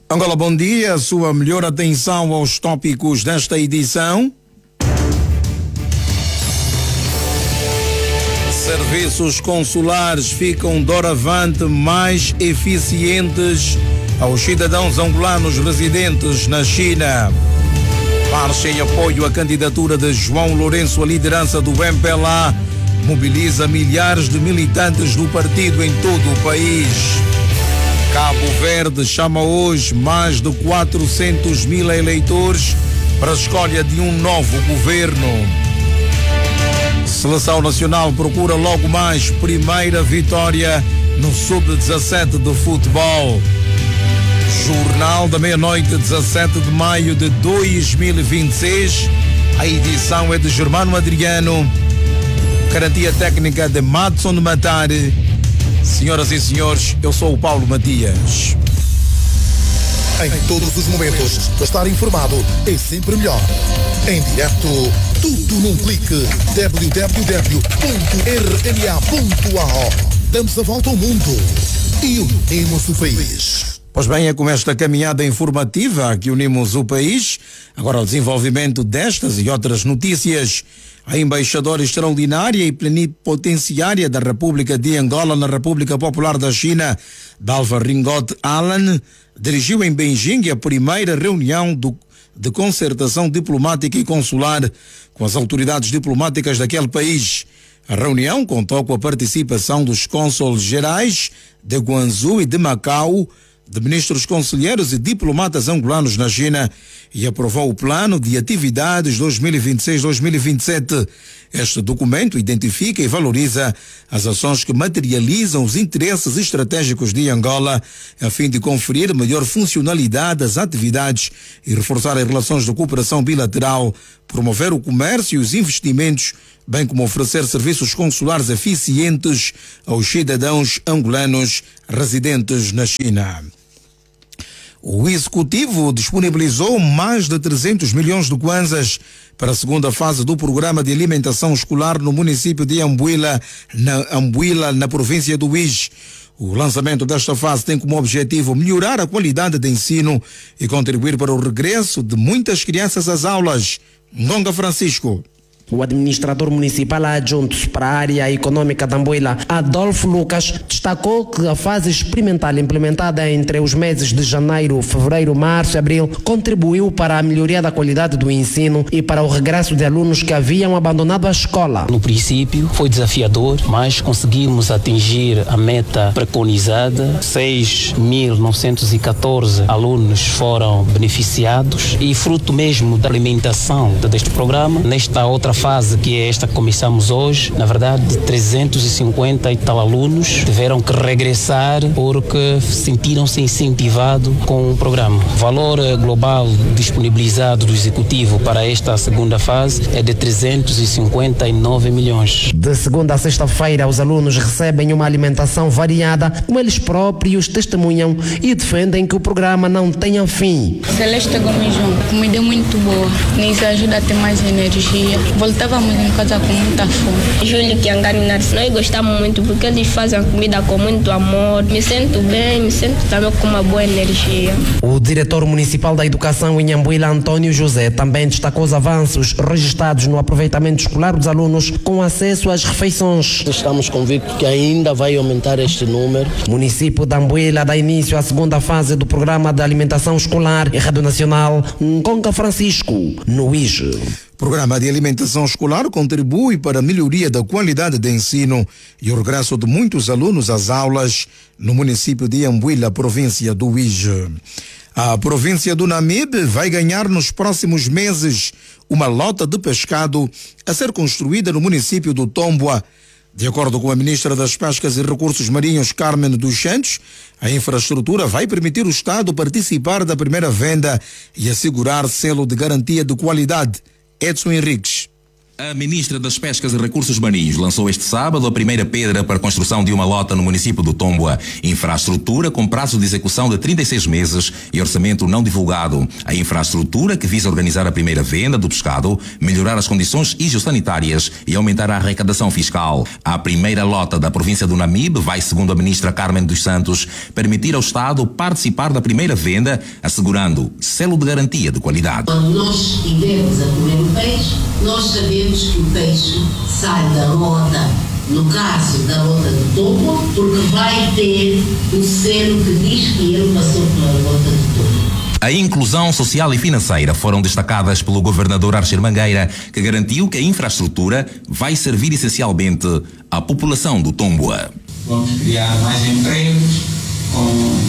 Angola, bom dia. Sua melhor atenção aos tópicos desta edição. Serviços consulares ficam doravante mais eficientes aos cidadãos angolanos residentes na China. Marcha em apoio à candidatura de João Lourenço à liderança do MPLA mobiliza milhares de militantes do partido em todo o país. Cabo Verde chama hoje mais de 400 mil eleitores para a escolha de um novo governo. Seleção Nacional procura logo mais primeira vitória no Sub-17 de futebol. Jornal da meia-noite, 17 de maio de 2026. A edição é de Germano Adriano. Garantia técnica de Madson de Matare. Senhoras e senhores, eu sou o Paulo Matias. Em todos os momentos, estar informado é sempre melhor. Em direto, tudo num clique. www.rma.ao. Damos a volta ao mundo e unimos o país. Pois bem, é com esta caminhada informativa que unimos o país. Agora o desenvolvimento destas e outras notícias. A embaixadora extraordinária e plenipotenciária da República de Angola na República Popular da China, Dalva Ringot Allen, dirigiu em Beijing a primeira reunião de concertação diplomática e consular com as autoridades diplomáticas daquele país. A reunião contou com a participação dos cônsules gerais de Guangzhou e de Macau, de ministros conselheiros e diplomatas angolanos na China e aprovou o plano de atividades 2026-2027. Este documento identifica e valoriza as ações que materializam os interesses estratégicos de Angola, a fim de conferir melhor funcionalidade às atividades e reforçar as relações de cooperação bilateral, promover o comércio e os investimentos, bem como oferecer serviços consulares eficientes aos cidadãos angolanos residentes na China. O Executivo disponibilizou mais de 300 milhões de kwanzas para a segunda fase do programa de alimentação escolar no município de Ambuila, na província do Uís. O lançamento desta fase tem como objetivo melhorar a qualidade de ensino e contribuir para o regresso de muitas crianças às aulas. Ngonga Francisco. O administrador municipal adjunto para a área econômica de Ambuila, Adolfo Lucas, destacou que a fase experimental implementada entre os meses de janeiro, fevereiro, março e abril contribuiu para a melhoria da qualidade do ensino e para o regresso de alunos que haviam abandonado a escola. No princípio foi desafiador, mas conseguimos atingir a meta preconizada. 6.914 alunos foram beneficiados e fruto mesmo da implementação deste programa, nesta outra fase que é esta que começamos hoje, na verdade 350 e tal alunos tiveram que regressar porque sentiram-se incentivados com o programa. O valor global disponibilizado do Executivo para esta segunda fase é de 359 milhões. De segunda a sexta-feira, os alunos recebem uma alimentação variada, como eles próprios testemunham e defendem que o programa não tenha fim. Celeste Gomes João, comida muito boa, nos ajuda a ter mais energia. Voltávamos em casa com muita fome. Júlio Kiangani, nós gostamos muito porque eles fazem a comida com muito amor. Me sinto bem, me sinto também com uma boa energia. O diretor municipal da educação em Ambuila, Antônio José, também destacou os avanços registrados no aproveitamento escolar dos alunos com acesso às refeições. Estamos convictos que ainda vai aumentar este número. O município de Ambuila dá início à segunda fase do programa de alimentação escolar em Rádio Nacional, Ngonga Francisco, no Uís. O programa de alimentação escolar contribui para a melhoria da qualidade de ensino e o regresso de muitos alunos às aulas no município de Ambuila, província do Uís. A província do Namibe vai ganhar nos próximos meses uma lota de pescado a ser construída no município do Tomboa. De acordo com a ministra das Pescas e Recursos Marinhos, Carmen dos Santos, a infraestrutura vai permitir o Estado participar da primeira venda e assegurar selo de garantia de qualidade. Edson Henriques. A ministra das Pescas e Recursos Marinhos lançou este sábado a primeira pedra para a construção de uma lota no município do Tomboa. Infraestrutura com prazo de execução de 36 meses e orçamento não divulgado. A infraestrutura que visa organizar a primeira venda do pescado, melhorar as condições higiosanitárias e aumentar a arrecadação fiscal. A primeira lota da província do Namibe vai, segundo a ministra Carmen dos Santos, permitir ao Estado participar da primeira venda, assegurando selo de garantia de qualidade. Quando nós estivermos a comer o peixe, nós sabemos que o peixe sai da lota, no caso da lota de Tomboa, porque vai ter o selo que diz que ele passou pela lota de Tomboa. A inclusão social e financeira foram destacadas pelo governador Archer Mangueira, que garantiu que a infraestrutura vai servir essencialmente à população do Tomboa. Vamos criar mais empregos com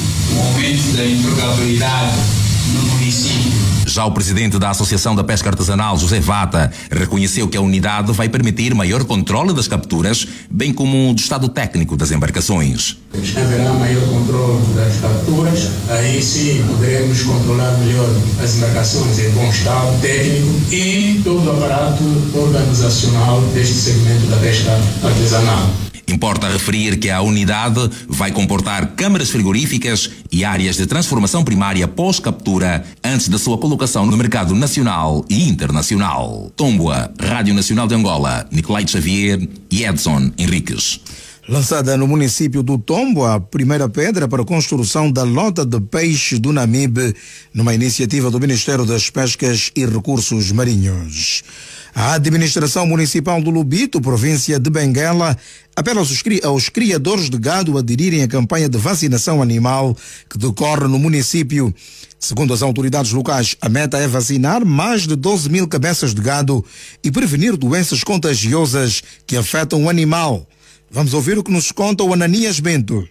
o aumento da empregabilidade no município. Já o presidente da Associação da Pesca Artesanal, José Vata, reconheceu que a unidade vai permitir maior controle das capturas, bem como do estado técnico das embarcações. Haverá maior controle das capturas, aí sim poderemos controlar melhor as embarcações em bom estado técnico e todo o aparato organizacional deste segmento da pesca artesanal. Importa referir que a unidade vai comportar câmaras frigoríficas e áreas de transformação primária pós-captura antes da sua colocação no mercado nacional e internacional. Tomboa, Rádio Nacional de Angola, Nicolai Xavier e Edson Henriques. Lançada no município do Tomboa, a primeira pedra para a construção da lota de peixe do Namibe, numa iniciativa do Ministério das Pescas e Recursos Marinhos. A administração municipal do Lubito, província de Benguela, apela aos criadores de gado a aderirem à campanha de vacinação animal que decorre no município. Segundo as autoridades locais, a meta é vacinar mais de 12 mil cabeças de gado e prevenir doenças contagiosas que afetam o animal. Vamos ouvir o que nos conta o Ananias Bento.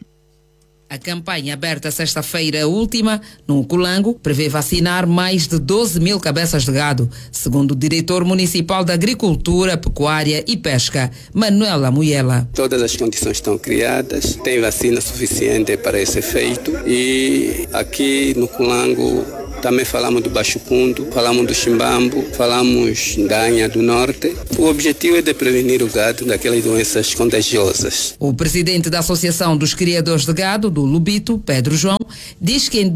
A campanha aberta sexta-feira última, no Culango, prevê vacinar mais de 12 mil cabeças de gado, segundo o diretor municipal da Agricultura, Pecuária e Pesca, Manuela Muyela. Todas as condições estão criadas, tem vacina suficiente para esse efeito e aqui no Culango também falamos do Baixo Fundo, falamos do Chimbambo, falamos da Anha do Norte. O objetivo é de prevenir o gado daquelas doenças contagiosas. O presidente da Associação dos Criadores de Gado, do Lubito, Pedro João, diz que em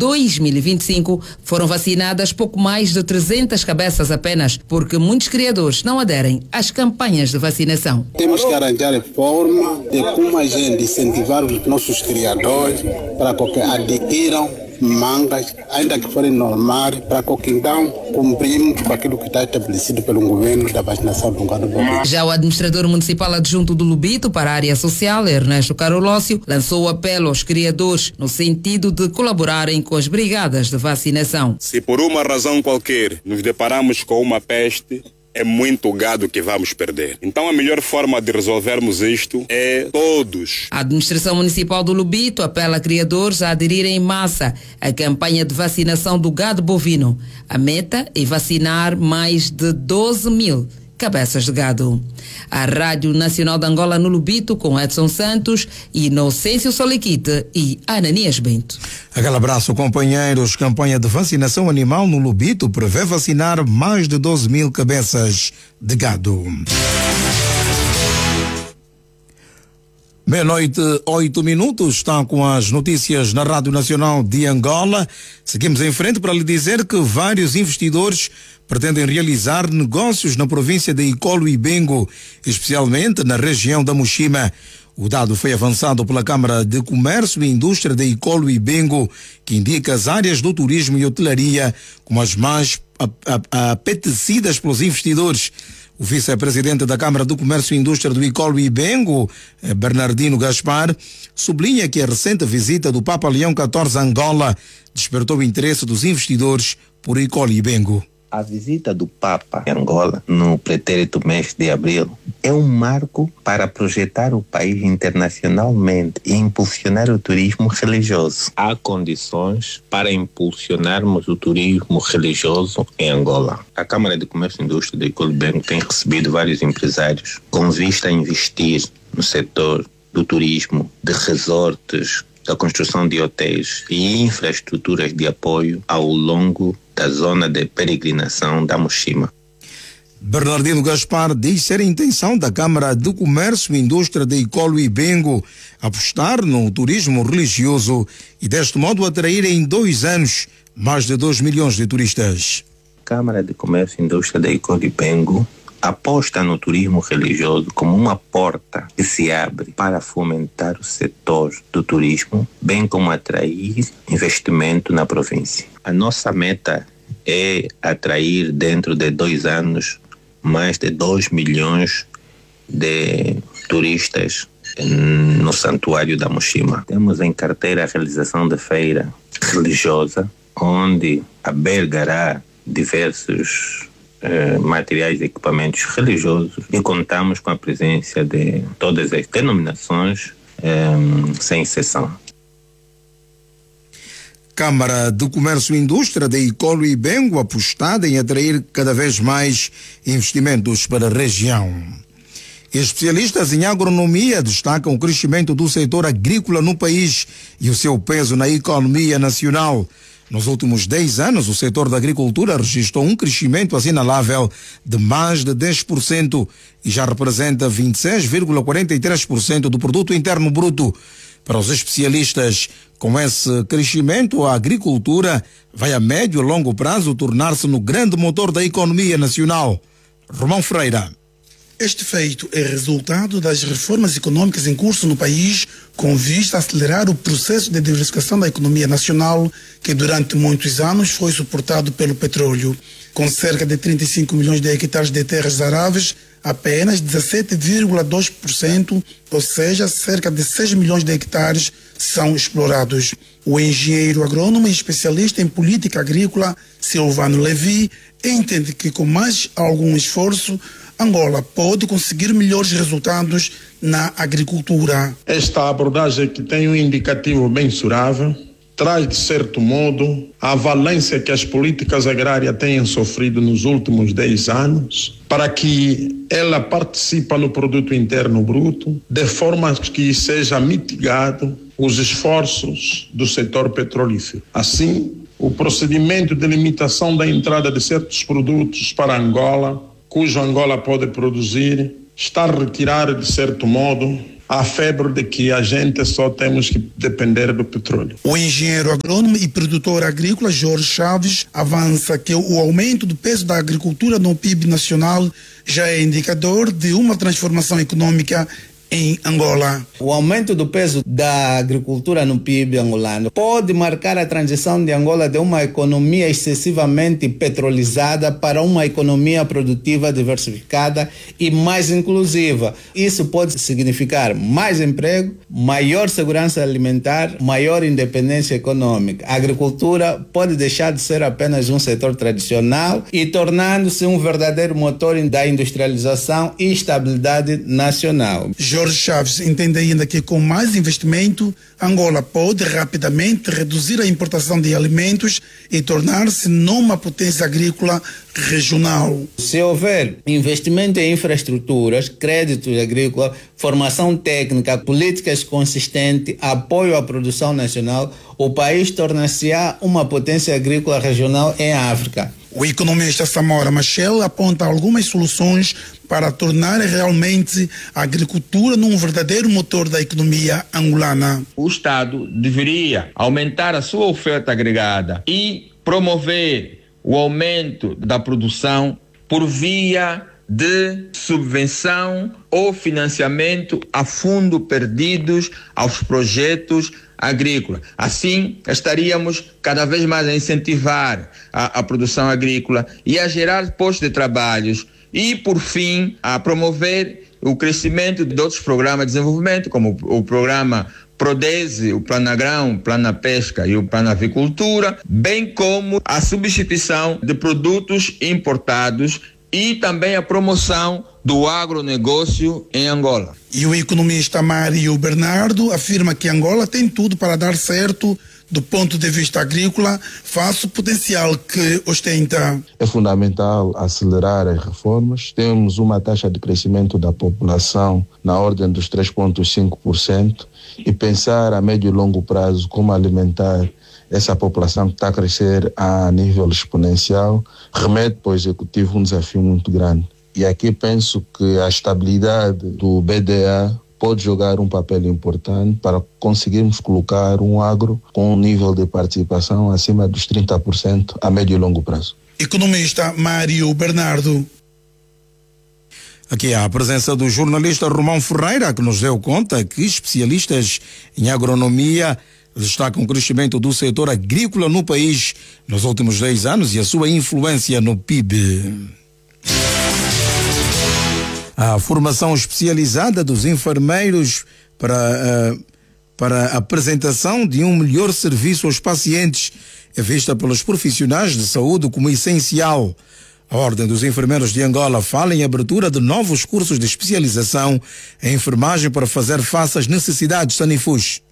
2025 foram vacinadas pouco mais de 300 cabeças apenas, porque muitos criadores não aderem às campanhas de vacinação. Temos que arranjar a forma de como a gente incentivar os nossos criadores para que adquiram mangas, ainda que forem normais, para que então cumprimos com aquilo que está estabelecido pelo governo da vacinação do gado bovino. Já o administrador municipal adjunto do Lubito para a área social, Ernesto Carolócio, lançou o apelo aos criadores no sentido de colaborarem com as brigadas de vacinação. Se por uma razão qualquer nos deparamos com uma peste, é muito gado que vamos perder. Então a melhor forma de resolvermos isto é todos. A administração municipal do Lubito apela a criadores a aderirem em massa à campanha de vacinação do gado bovino. A meta é vacinar mais de 12 mil cabeças de gado. A Rádio Nacional de Angola no Lubito, com Edson Santos, Inocêncio Soliquite e Ananias Bento. Aquele abraço, companheiros. Campanha de vacinação animal no Lubito prevê vacinar mais de 12 mil cabeças de gado. Meia-noite, 8 minutos, está com as notícias na Rádio Nacional de Angola. Seguimos em frente para lhe dizer que vários investidores pretendem realizar negócios na província de Icolo e Bengo, especialmente na região da Muxima. O dado foi avançado pela Câmara de Comércio e Indústria de Icolo e Bengo, que indica as áreas do turismo e hotelaria como as mais apetecidas pelos investidores. O vice-presidente da Câmara do Comércio e Indústria do Icolo e Bengo, Bernardino Gaspar, sublinha que a recente visita do Papa Leão XIV a Angola despertou o interesse dos investidores por Icolo e Bengo. A visita do Papa em Angola, no pretérito mês de abril, é um marco para projetar o país internacionalmente e impulsionar o turismo religioso. Há condições para impulsionarmos o turismo religioso em Angola. A Câmara de Comércio e Indústria de Icolo e Bengo tem recebido vários empresários com vista a investir no setor do turismo, de resorts, da construção de hotéis e infraestruturas de apoio ao longo da zona de peregrinação da Muxima. Bernardino Gaspar diz ser a intenção da Câmara de Comércio e Indústria de Icolo e Bengo apostar no turismo religioso e deste modo atrair em 2 anos mais de 2 milhões de turistas. Câmara de Comércio e Indústria de Icolo e Bengo aposta no turismo religioso como uma porta que se abre para fomentar o setor do turismo, bem como atrair investimento na província. A nossa meta é atrair dentro de 2 anos mais de 2 milhões de turistas no Santuário da Moshima. Temos em carteira a realização de feira religiosa, onde albergará diversos materiais e equipamentos religiosos e contamos com a presença de todas as denominações, sem exceção. Câmara de Comércio e Indústria de Icolo e Bengo apostada em atrair cada vez mais investimentos para a região. Especialistas em agronomia destacam o crescimento do setor agrícola no país e o seu peso na economia nacional. Nos últimos 10 anos, o setor da agricultura registrou um crescimento assinalável de mais de 10% e já representa 26,43% do produto interno bruto. Para os especialistas, com esse crescimento, a agricultura vai a médio e longo prazo tornar-se no grande motor da economia nacional. Romão Freira. Este feito é resultado das reformas econômicas em curso no país, com vista a acelerar o processo de diversificação da economia nacional, que durante muitos anos foi suportado pelo petróleo. Com cerca de 35 milhões de hectares de terras aráveis, apenas 17,2%, ou seja, cerca de 6 milhões de hectares, são explorados. O engenheiro agrônomo e especialista em política agrícola, Silvano Levi, entende que com mais algum esforço, Angola pode conseguir melhores resultados na agricultura. Esta abordagem, que tem um indicativo mensurável, traz, de certo modo, a valência que as políticas agrárias têm sofrido nos últimos 10 anos, para que ela participe no produto interno bruto, de forma que seja mitigado os esforços do setor petrolífero. Assim, o procedimento de limitação da entrada de certos produtos para Angola, cujo Angola pode produzir, está a retirar, de certo modo, a febre de que a gente só temos que depender do petróleo. O engenheiro agrônomo e produtor agrícola Jorge Chaves avança que o aumento do peso da agricultura no PIB nacional já é indicador de uma transformação econômica em Angola. O aumento do peso da agricultura no PIB angolano pode marcar a transição de Angola de uma economia excessivamente petrolizada para uma economia produtiva diversificada e mais inclusiva. Isso pode significar mais emprego, maior segurança alimentar, maior independência econômica. A agricultura pode deixar de ser apenas um setor tradicional e tornando-se um verdadeiro motor da industrialização e estabilidade nacional. Jorge Chaves entende ainda que com mais investimento, Angola pode rapidamente reduzir a importação de alimentos e tornar-se numa potência agrícola regional. Se houver investimento em infraestruturas, créditos agrícolas, formação técnica, políticas consistentes, apoio à produção nacional, o país tornar-se-á uma potência agrícola regional em África. O economista Samora Machel aponta algumas soluções para tornar realmente a agricultura num verdadeiro motor da economia angolana. O Estado deveria aumentar a sua oferta agregada e promover o aumento da produção por via de subvenção ou financiamento a fundo perdidos aos projetos agrícolas. Assim, estaríamos cada vez mais a incentivar a produção agrícola e a gerar postos de trabalhos e, por fim, a promover o crescimento de outros programas de desenvolvimento, como o programa Prodese, o Plano Agrão, o Plano Pesca e o Plano Avicultura, bem como a substituição de produtos importados e também a promoção do agronegócio em Angola. E o economista Mário Bernardo afirma que Angola tem tudo para dar certo do ponto de vista agrícola, face ao potencial que ostenta. É fundamental acelerar as reformas. Temos uma taxa de crescimento da população na ordem dos 3,5% e pensar a médio e longo prazo como alimentar essa população que está a crescer a nível exponencial remete para o Executivo um desafio muito grande. E aqui penso que a estabilidade do BDA pode jogar um papel importante para conseguirmos colocar um agro com um nível de participação acima dos 30% a médio e longo prazo. Economista Mário Bernardo. Aqui há a presença do jornalista Romão Ferreira, que nos deu conta que especialistas em agronomia destacam o crescimento do setor agrícola no país nos últimos 10 anos e a sua influência no PIB. A formação especializada dos enfermeiros para a apresentação de um melhor serviço aos pacientes é vista pelos profissionais de saúde como essencial. A Ordem dos Enfermeiros de Angola fala em abertura de novos cursos de especialização em enfermagem para fazer face às necessidades sanifus.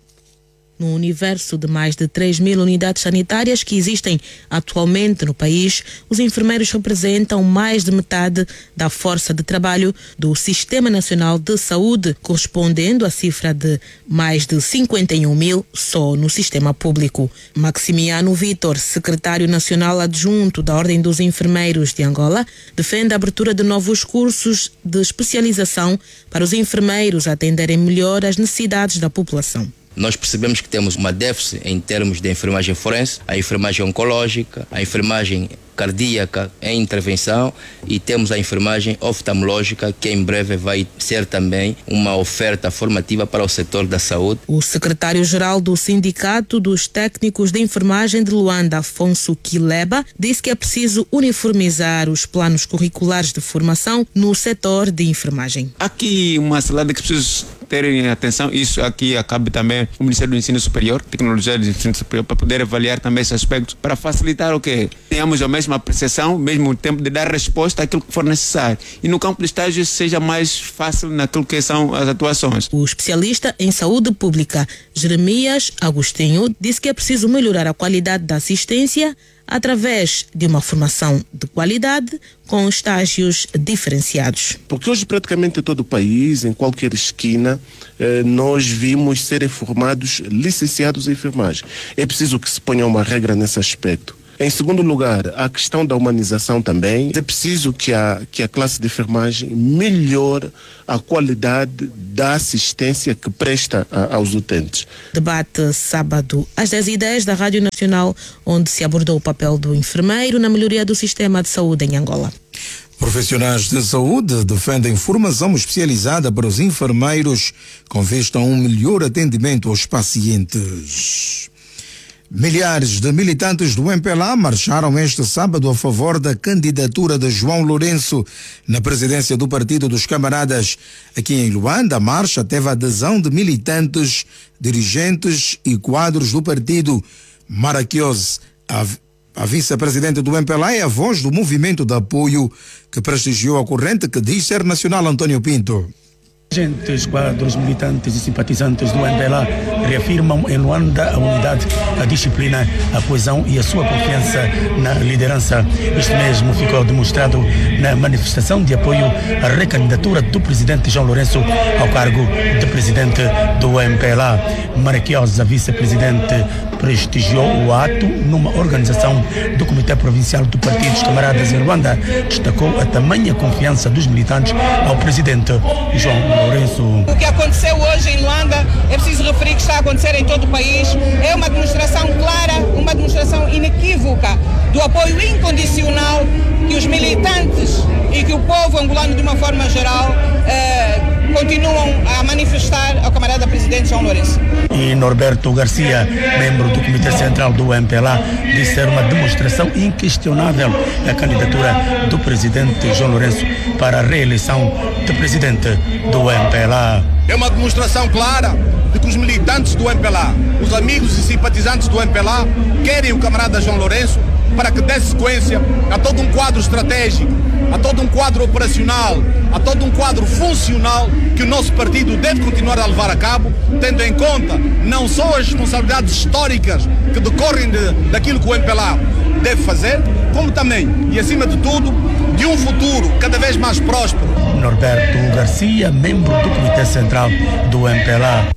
No universo de mais de 3.000 unidades sanitárias que existem atualmente no país, os enfermeiros representam mais de metade da força de trabalho do Sistema Nacional de Saúde, correspondendo à cifra de mais de 51 mil só no sistema público. Maximiano Vitor, secretário nacional adjunto da Ordem dos Enfermeiros de Angola, defende a abertura de novos cursos de especialização para os enfermeiros atenderem melhor às necessidades da população. Nós percebemos que temos uma déficit em termos de enfermagem forense, a enfermagem oncológica, a enfermagem cardíaca em intervenção e temos a enfermagem oftalmológica, que em breve vai ser também uma oferta formativa para o setor da saúde. O secretário-geral do Sindicato dos Técnicos de Enfermagem de Luanda, Afonso Quileba, disse que é preciso uniformizar os planos curriculares de formação no setor de enfermagem. Aqui uma salada que preciso terem atenção, isso aqui cabe também o Ministério do Ensino Superior, Tecnologia do Ensino Superior, para poder avaliar também esse aspecto, para facilitar o quê? Tenhamos a mesma apreciação, mesmo tempo de dar resposta àquilo que for necessário. E no campo de estágio seja mais fácil naquilo que são as atuações. O especialista em saúde pública, Jeremias Agostinho, disse que é preciso melhorar a qualidade da assistência através de uma formação de qualidade com estágios diferenciados. Porque hoje praticamente em todo o país, em qualquer esquina, nós vimos serem formados licenciados em enfermagem. É preciso que se ponha uma regra nesse aspecto. Em segundo lugar, a questão da humanização também. É preciso que a classe de enfermagem melhore a qualidade da assistência que presta aos utentes. Debate sábado às 10h10 da Rádio Nacional, onde se abordou o papel do enfermeiro na melhoria do sistema de saúde em Angola. Profissionais de saúde defendem formação especializada para os enfermeiros com vista a um melhor atendimento aos pacientes. Milhares de militantes do MPLA marcharam este sábado a favor da candidatura de João Lourenço na presidência do Partido dos Camaradas. Aqui em Luanda, a marcha teve a adesão de militantes, dirigentes e quadros do partido. Maraquiose, a vice-presidente do MPLA, é a voz do movimento de apoio que prestigiou a corrente que diz ser nacional. Antônio Pinto. Agentes, quadros, militantes e simpatizantes do MPLA reafirmam em Luanda a unidade, a disciplina, a coesão e a sua confiança na liderança. Isto mesmo ficou demonstrado na manifestação de apoio à recandidatura do presidente João Lourenço ao cargo de presidente do MPLA. Maraquiose, a vice-presidente, prestigiou o ato numa organização do Comitê Provincial do Partido dos Camaradas em Luanda. Destacou a tamanha confiança dos militantes ao presidente João Lourenço. O que aconteceu hoje em Luanda, é preciso referir que está a acontecer em todo o país, é uma demonstração clara, uma demonstração inequívoca do apoio incondicional que os militantes e que o povo angolano de uma forma geral continuam a manifestar ao camarada presidente João Lourenço. E Norberto Garcia, membro do Comitê Central do MPLA, disse ser uma demonstração inquestionável a candidatura do presidente João Lourenço para a reeleição de presidente do MPLA. É uma demonstração clara de que os militantes do MPLA, os amigos e simpatizantes do MPLA, querem o camarada João Lourenço para que dê sequência a todo um quadro estratégico, a todo um quadro operacional, a todo um quadro funcional que o nosso partido deve continuar a levar a cabo, tendo em conta não só as responsabilidades históricas que decorrem daquilo que o MPLA deve fazer, como também, e acima de tudo, de um futuro cada vez mais próspero. Norberto Garcia, membro do Comitê Central do MPLA.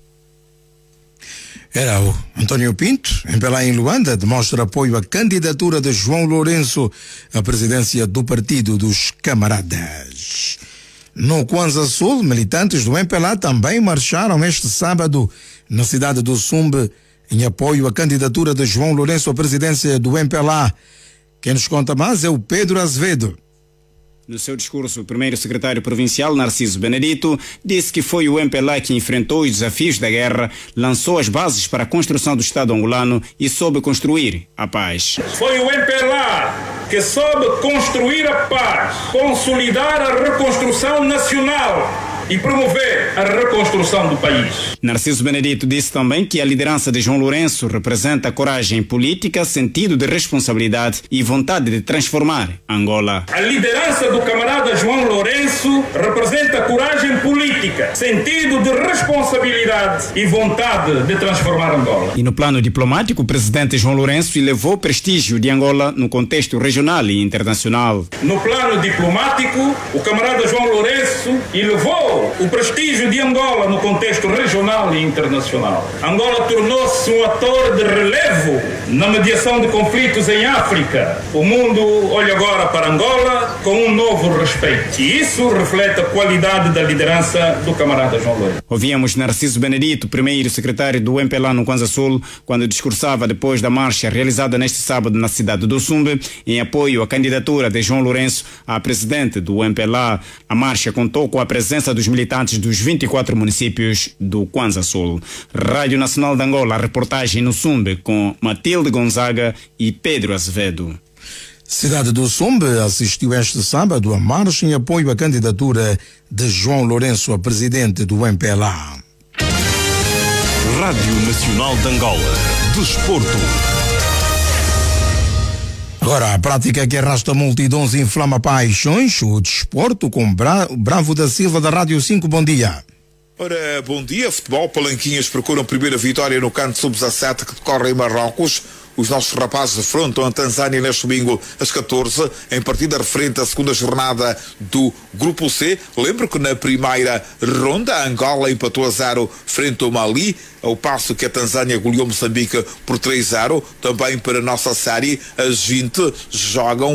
Era o António Pinto, MPLA em Luanda, demonstra apoio à candidatura de João Lourenço à presidência do Partido dos Camaradas. No Kwanza Sul, militantes do MPLA também marcharam este sábado na cidade do Sumbe em apoio à candidatura de João Lourenço à presidência do MPLA. Quem nos conta mais é o Pedro Azevedo. No seu discurso, o primeiro secretário provincial, Narciso Benedito, disse que foi o MPLA que enfrentou os desafios da guerra, lançou as bases para a construção do Estado angolano e soube construir a paz. Foi o MPLA que soube construir a paz, consolidar a reconstrução nacional e promover a reconstrução do país. Narciso Benedito disse também que a liderança de João Lourenço representa coragem política, sentido de responsabilidade e vontade de transformar Angola. A liderança do camarada João Lourenço representa coragem política, sentido de responsabilidade e vontade de transformar Angola. E no plano diplomático, o presidente João Lourenço elevou o prestígio de Angola no contexto regional e internacional. No plano diplomático, o camarada João Lourenço elevou o prestígio de Angola no contexto regional e internacional. Angola tornou-se um ator de relevo na mediação de conflitos em África. O mundo olha agora para Angola com um novo respeito. E isso reflete a qualidade da liderança do camarada João Lourenço. Ouvíamos Narciso Benedito, primeiro secretário do MPLA no Kwanza Sul, quando discursava depois da marcha realizada neste sábado na cidade do Sumbe, em apoio à candidatura de João Lourenço a presidente do MPLA. A marcha contou com a presença dos militantes dos 24 municípios do Kwanza Sul. Rádio Nacional de Angola, reportagem no Sumbe com Matilde Gonzaga e Pedro Azevedo. Cidade do Sumbe assistiu este sábado a marcha em apoio à candidatura de João Lourenço a presidente do MPLA. Rádio Nacional de Angola. Desporto. Agora, a prática que arrasta multidões e inflama paixões, o desporto com Bravo da Silva da Rádio 5. Bom dia. Ora, bom dia. Futebol, Palanquinhas procuram primeira vitória no canto sub-17 que decorre em Marrocos. Os nossos rapazes afrontam a Tanzânia neste domingo às 14, em partida referente à segunda jornada do Grupo C. Lembro que na primeira ronda a Angola empatou a 0 frente ao Mali, ao passo que a Tanzânia goleou Moçambique por 3-0. Também para a nossa série, as 20 jogam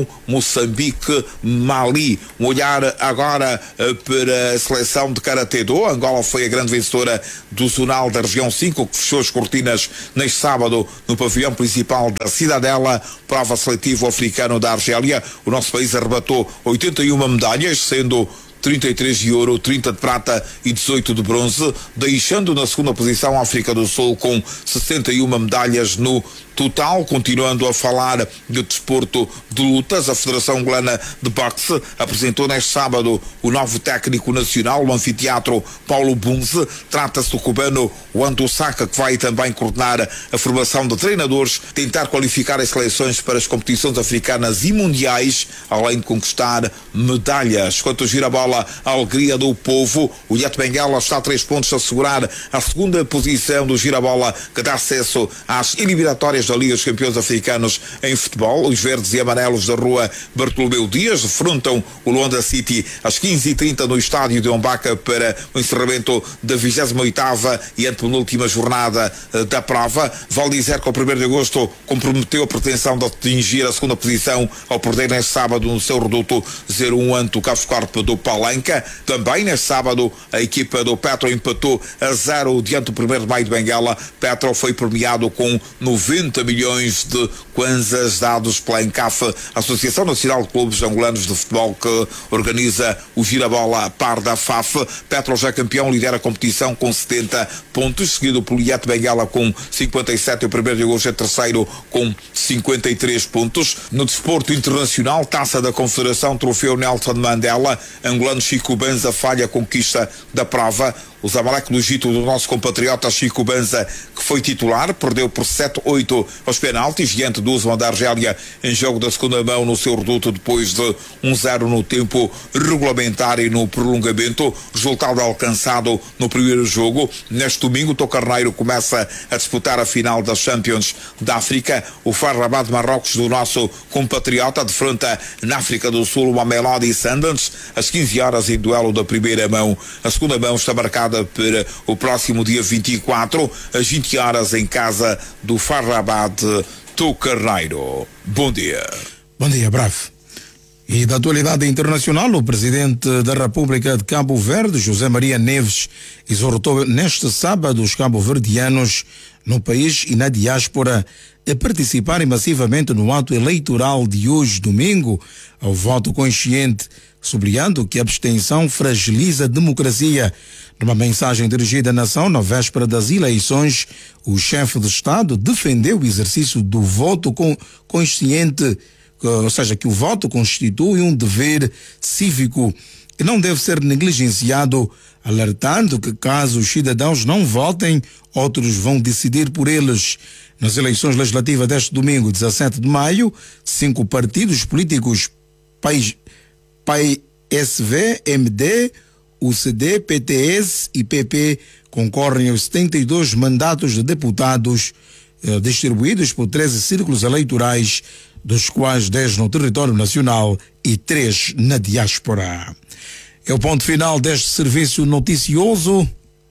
Moçambique-Mali. Um olhar agora para a seleção de Karatê-Do. Angola foi a grande vencedora do Zonal da Região 5, que fechou as cortinas neste sábado no pavilhão principal da Cidadela, prova seletiva africano da Argélia. O nosso país arrebatou 81 medalhas, sendo 33 de ouro, 30 de prata e 18 de bronze, deixando na segunda posição a África do Sul com 61 medalhas no total. Continuando a falar de desporto de lutas, a Federação Angolana de Boxe apresentou neste sábado o novo técnico nacional, o anfiteatro Paulo Bunze. Trata-se do cubano Wando Saka, que vai também coordenar a formação de treinadores, tentar qualificar as seleções para as competições africanas e mundiais, além de conquistar medalhas. Quanto ao gira-bola, a alegria do povo, o Yet Benguela está a 3 pontos a segurar a segunda posição do gira-bola, que dá acesso às eliminatórias da Liga dos Campeões Africanos em futebol. Os verdes e amarelos da rua Bartolomeu Dias defrontam o Luanda City às 15h30 no estádio de Ombaca para o encerramento da 28ª e antepenúltima jornada da prova. Vale dizer que o 1º de agosto comprometeu a pretensão de atingir a segunda posição ao perder neste sábado no seu reduto 0-1 ante o Café do Palanca. Também neste sábado a equipa do Petro empatou a 0 diante do 1º de Maio de Benguela. Petro foi premiado com 90 milhões de kwanzas dados pela ENCAF, Associação Nacional de Clubes Angolanos de Futebol, que organiza o gira-bola a par da FAF. Petro, já campeão, lidera a competição com 70 pontos, seguido por Liete Benguela com 57 e o 1º de agosto é terceiro com 53 pontos. No desporto internacional, Taça da Confederação, troféu Nelson Mandela, angolano Chico Banza falha a conquista da prova. O Zamalek do Egito do nosso compatriota Chico Banza, que foi titular, perdeu por 7-8 aos penaltis diante do Usman da Argélia em jogo da segunda mão no seu reduto depois de 1-0 no tempo regulamentar e no prolongamento, resultado alcançado no primeiro jogo. Neste domingo, o Tocarneiro começa a disputar a final das Champions da África. O FAR Rabat de Marrocos do nosso compatriota defronta na África do Sul o Mamelodi Sundowns às 15 horas em duelo da primeira mão. A segunda mão está marcada para o próximo dia 24, às 20 horas em casa do FAR Rabat Tocarneiro. Bom dia. Bom dia, bravo. E da atualidade internacional, o presidente da República de Cabo Verde, José Maria Neves, exortou neste sábado os cabo-verdianos no país e na diáspora a participarem massivamente no ato eleitoral de hoje, domingo, ao voto consciente, sublinhando que a abstenção fragiliza a democracia. Numa mensagem dirigida à nação na véspera das eleições, o chefe de Estado defendeu o exercício do voto consciente, ou seja, que o voto constitui um dever cívico que não deve ser negligenciado, alertando que caso os cidadãos não votem, outros vão decidir por eles. Nas eleições legislativas deste domingo, 17 de maio, 5 partidos políticos, PSV, MD, UCD, PTS e PP, concorrem aos 72 mandatos de deputados distribuídos por 13 círculos eleitorais, dos quais 10 no território nacional e 3 na diáspora. É o ponto final deste serviço noticioso.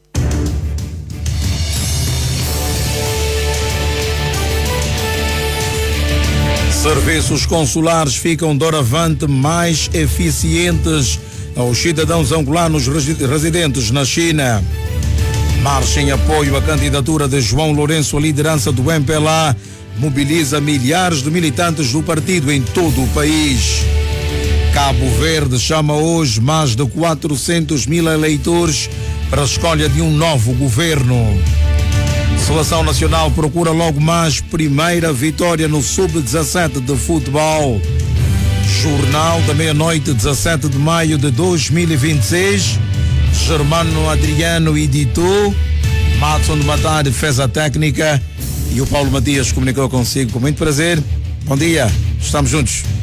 Serviços consulares ficam doravante mais eficientes aos cidadãos angolanos residentes na China. Marcha em apoio à candidatura de João Lourenço à liderança do MPLA mobiliza milhares de militantes do partido em todo o país. Cabo Verde chama hoje mais de 400 mil eleitores para a escolha de um novo governo. Seleção Nacional procura logo mais primeira vitória no Sub-17 de futebol. Jornal da meia-noite, 17 de maio de 2026. Germano Adriano editou, Matson de Matari fez a técnica e o Paulo Matias comunicou consigo com muito prazer. Bom dia, estamos juntos.